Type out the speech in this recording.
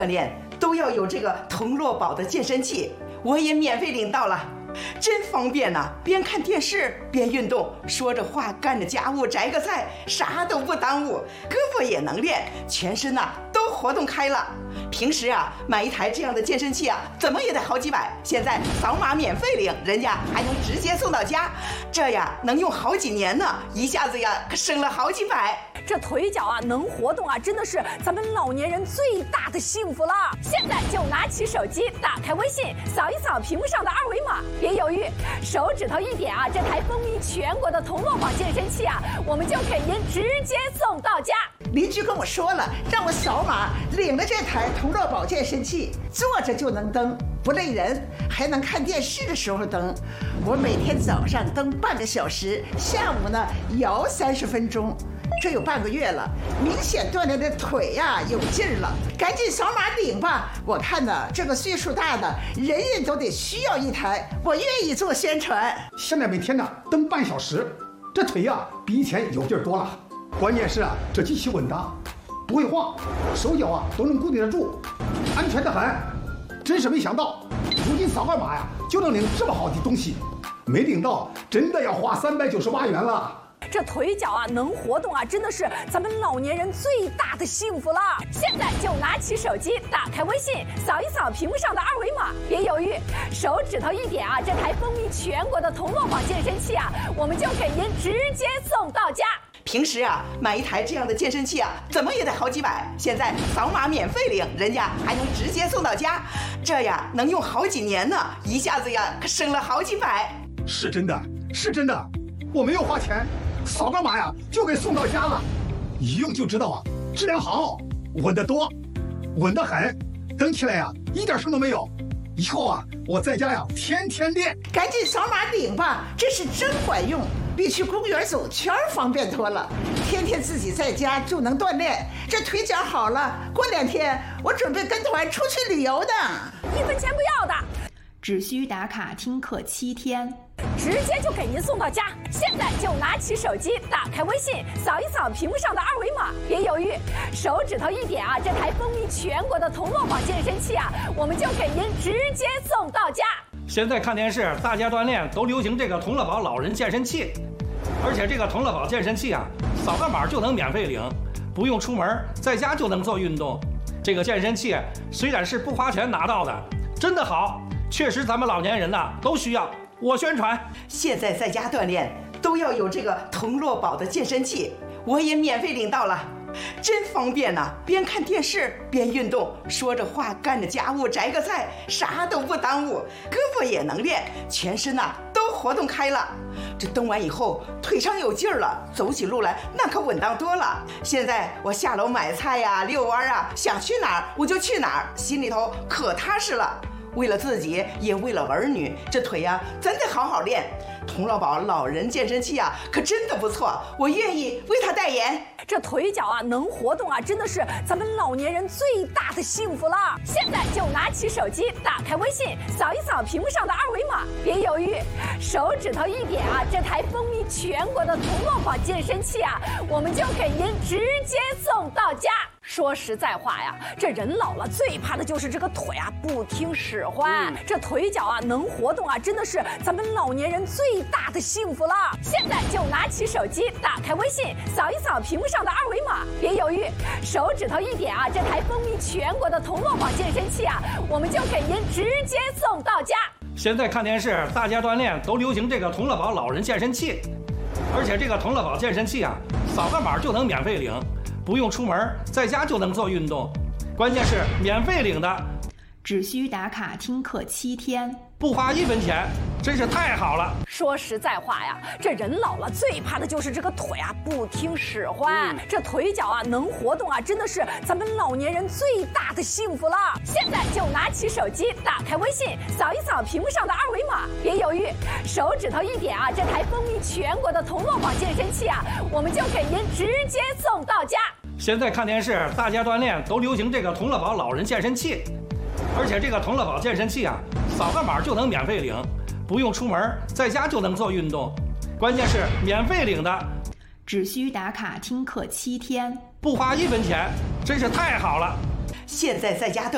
锻炼都要有这个童乐宝的健身器，我也免费领到了，真方便呐！边看电视边运动，说着话干着家务，摘个菜，啥都不耽误，胳膊也能练，全身呐都活动开了。平时啊买一台这样的健身器啊，怎么也得好几百，现在扫码免费领，人家还能直接送到家，这呀能用好几年呢，一下子呀可省了好几百。 这腿脚啊能活动啊，真的是咱们老年人最大的幸福了。现在就拿起手机，打开微信，扫一扫屏幕上的二维码，别犹豫，手指头一点啊，这台风靡全国的童乐宝健身器啊，我们就给您直接送到家。 邻居跟我说了，让我扫码领了这台童乐宝健身器，坐着就能蹬，不累人，还能看电视的时候蹬。我每天早上蹬半个小时，下午呢摇30分钟。这有半个月了，明显锻炼的腿呀有劲儿了，赶紧扫码领吧！我看呢，这个岁数大的人人都得需要一台，我愿意做宣传。 现在每天呢蹬半小时，这腿呀比以前有劲儿多了。关键是啊，这机器稳当，不会晃，手脚啊都能固定得住，安全得很。真是没想到，如今扫个码呀就能领这么好的东西，没领到真的要花398元了。 这腿脚啊能活动啊，真的是咱们老年人最大的幸福了。现在就拿起手机，打开微信，扫一扫屏幕上的二维码，别犹豫，手指头一点啊，这台风靡全国的童乐宝健身器啊，我们就给您直接送到家。 平时啊买一台这样的健身器啊，怎么也得好几百，现在扫码免费领，人家还能直接送到家，这呀能用好几年呢，一下子呀可省了好几百。 是真的，是真的，我没有花钱，扫个码呀就给送到家了，一用就知道啊，质量好，稳得多，稳得很，蹬起来呀一点声都没有。以后啊我在家呀天天练。 赶紧扫码领吧，这是真管用，比去公园走圈方便多了。天天自己在家就能锻炼，这腿脚好了，过2天我准备跟团出去旅游的 ，1分钱不要的， 只需打卡听课7天， 直接就给您送到家。现在就拿起手机，打开微信，扫一扫屏幕上的二维码，别犹豫，手指头一点啊，这台风靡全国的童乐宝健身器啊，我们就给您直接送到家。 现在看电视，大家锻炼都流行这个童乐宝老人健身器，而且这个童乐宝健身器啊，扫个码就能免费领，不用出门，在家就能做运动。这个健身器虽然是不花钱拿到的，真的好，确实咱们老年人呐都需要。我宣传， 现在在家锻炼都要有这个童乐宝的健身器，我也免费领到了，真方便呐！边看电视边运动，说着话干着家务，摘个菜，啥都不耽误，胳膊也能练，全身呐都活动开了。这蹬完以后腿上有劲儿了，走起路来那可稳当多了。现在我下楼买菜呀、遛弯啊，想去哪儿我就去哪儿，心里头可踏实了。为了自己，也为了儿女，这腿呀真得好好练。童乐宝老人健身器啊，可真的不错，我愿意为他代言。 这腿脚啊能活动啊，真的是咱们老年人最大的幸福了。现在就拿起手机，打开微信，扫一扫屏幕上的二维码，别犹豫，手指头一点啊，这台风靡全国的童乐宝健身器啊，我们就给您直接送到家。说实在话呀，这人老了最怕的就是这个腿啊不听使唤。这腿脚啊能活动啊，真的是咱们老年人最大的幸福了。现在就拿起手机，打开微信，扫一扫屏幕上的二维码，别犹豫，手指头一点啊，这台风靡全国的童乐宝健身器啊，我们就给您直接送到家。 现在看电视，大家锻炼都流行这个童乐宝老人健身器，而且这个童乐宝健身器啊，扫个码就能免费领，不用出门，在家就能做运动，关键是免费领的， 只需打卡听课7天， 不花1分钱，真是太好了。 说实在话呀，这人老了最怕的就是这个腿啊不听使唤。这腿脚啊能活动啊，真的是咱们老年人最大的幸福了。现在就拿起手机，打开微信，扫一扫屏幕上的二维码，别犹豫，手指头一点啊，这台风靡全国的童乐宝健身器啊，我们就给您直接送到家。 现在看电视，大家锻炼都流行这个童乐宝老人健身器，而且这个童乐宝健身器啊，扫个码就能免费领，不用出门，在家就能做运动，关键是免费领的， 只需打卡听课7天， 不花1分钱，真是太好了。 现在在家锻